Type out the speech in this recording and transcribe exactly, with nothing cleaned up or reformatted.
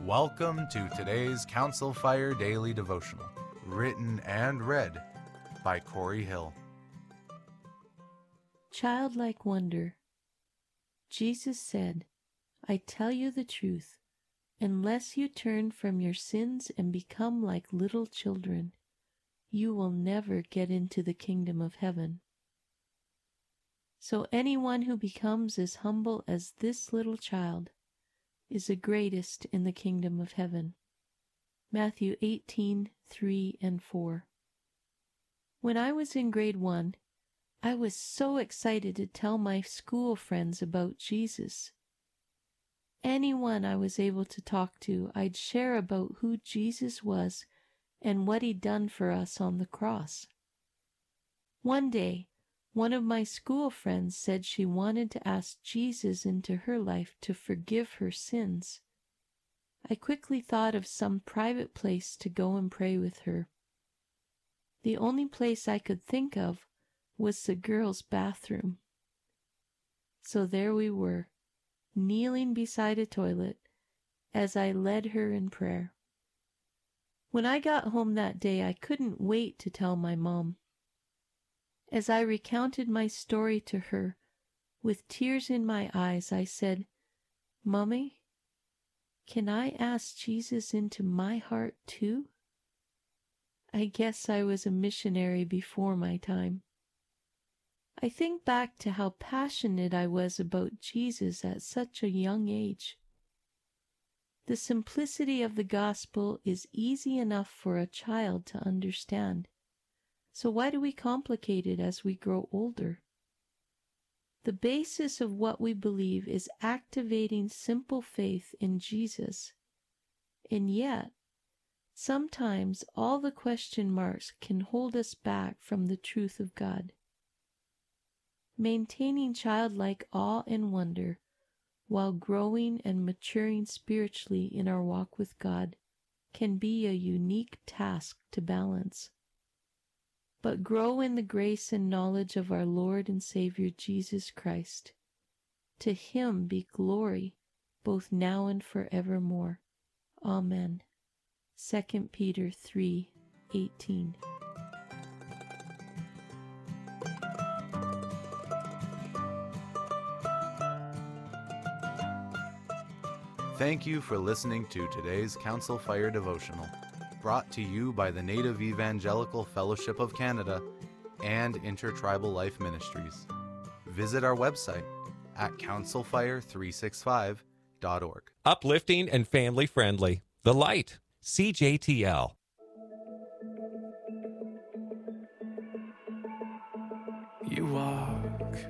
Welcome to today's Council Fire Daily Devotional, written and read by Corey Hill. Childlike wonder. Jesus said, I tell you the truth, unless you turn from your sins and become like little children, you will never get into the kingdom of heaven. So anyone who becomes as humble as this little child is the greatest in the kingdom of heaven. Matthew eighteen, three and four. When I was in grade one, I was so excited to tell my school friends about Jesus. Anyone I was able to talk to, I'd share about who Jesus was and what he'd done for us on the cross. One day, one of my school friends said she wanted to ask Jesus into her life to forgive her sins. I quickly thought of some private place to go and pray with her. The only place I could think of was the girls' bathroom. So there we were, kneeling beside a toilet as I led her in prayer. When I got home that day, I couldn't wait to tell my mom. As I recounted my story to her, with tears in my eyes, I said, Mommy, can I ask Jesus into my heart too? I guess I was a missionary before my time. I think back to how passionate I was about Jesus at such a young age. The simplicity of the gospel is easy enough for a child to understand. So why do we complicate it as we grow older? The basis of what we believe is activating simple faith in Jesus. And yet, sometimes all the question marks can hold us back from the truth of God. Maintaining childlike awe and wonder while growing and maturing spiritually in our walk with God can be a unique task to balance. But grow in the grace and knowledge of our Lord and Savior Jesus Christ. To him be glory, both now and forevermore. Amen. Second Peter three eighteen. Thank you for listening to today's Council Fire Devotional, brought to you by the Native Evangelical Fellowship of Canada and Intertribal Life Ministries. Visit our website at council fire three sixty-five dot org. Uplifting and family friendly. The Light. C J T L. You are